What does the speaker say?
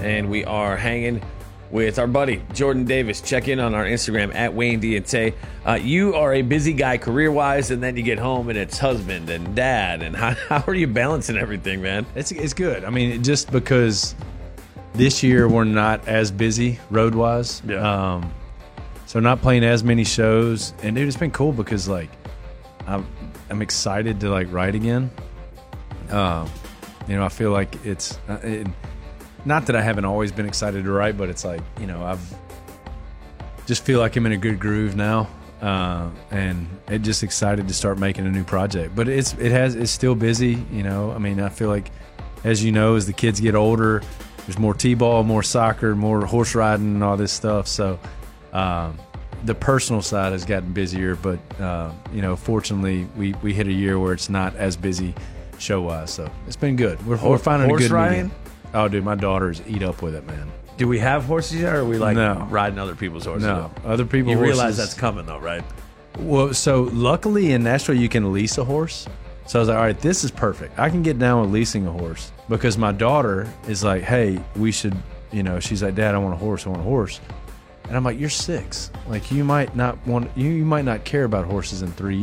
and we are hanging with our buddy Jordan Davis. Check in on our Instagram at Wayne D and Tay. You are a busy guy career-wise, and then you get home and it's husband and dad. And how are you balancing everything, man? It's good. I mean, just because this year we're not as busy road-wise. Yeah. So not playing as many shows. And, dude, it's been cool because, like, I'm excited to, like, write again. I feel like it's not that I haven't always been excited to write, but it's like, I've just feel like I'm in a good groove now, and just excited to start making a new project. But it's still busy, I mean, I feel like, as you know, as the kids get older, there's more t-ball, more soccer, more horse riding, and all this stuff. So the personal side has gotten busier, but fortunately, we hit a year where it's not as busy show-wise, so it's been good. We're finding a good riding? medium. Oh, dude, my daughters eat up with it, man. Do we have horses yet, or are we like No. riding other people's horses? No, other people's You horses. realize that's coming, though, right? Well, so luckily in Nashville you can lease a horse. So I was like, all right, this is perfect. I can get down with leasing a horse, because my daughter is like, hey, we should, she's like, Dad, I want a horse. And I'm like, you're 6. Like, you might not care about horses in 3 years.